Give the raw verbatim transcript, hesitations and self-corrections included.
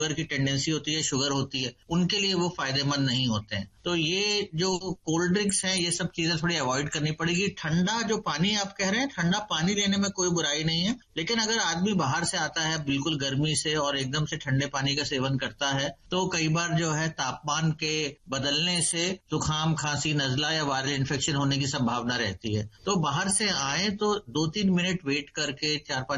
की टेंडेंसी होती है, शुगर होती है, उनके लिए वो फायदेमंद नहीं होते हैं। तो ये जो कोल्ड ड्रिंक्स हैं, ये सब चीजें थोड़ी अवॉइड करनी पड़ेगी। ठंडा जो पानी आप कह रहे हैं, ठंडा पानी लेने में कोई बुराई नहीं है, लेकिन अगर आदमी बाहर से आता है बिल्कुल गर्मी से और एकदम से ठंडे पानी का सेवन करता है, तो कई बार जो है तापमान के बदलने से जुकाम, खांसी, नजला या वायरल इन्फेक्शन होने की संभावना रहती है। तो बाहर से आए तो दो तीन मिनट वेट करके, चार पांच